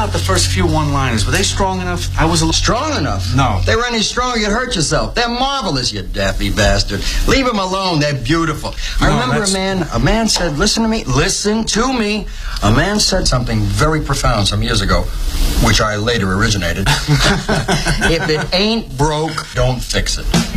about the first few one-liners? Were they strong enough? I was a little... Strong enough? No. If they were any stronger, you'd hurt yourself. They're marvelous, you daffy bastard. Leave them alone. They're beautiful. I remember a man said, listen to me. A man said something very profound some years ago, which I later originated. If it ain't broke, don't fix it.